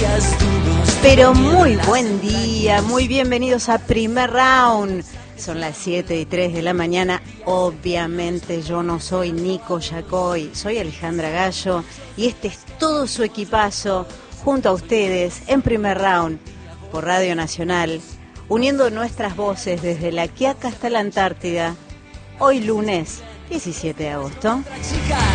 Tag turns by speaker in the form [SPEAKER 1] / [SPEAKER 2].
[SPEAKER 1] Pero muy buen día, muy bienvenidos a Primer Round. Son las 7:03 de la mañana. Obviamente yo no soy Nico Yacoy, soy Alejandra Gallo y este es todo su equipazo junto a ustedes en Primer Round por Radio Nacional, uniendo nuestras voces desde La Quiaca hasta la Antártida. Hoy lunes 17 de agosto.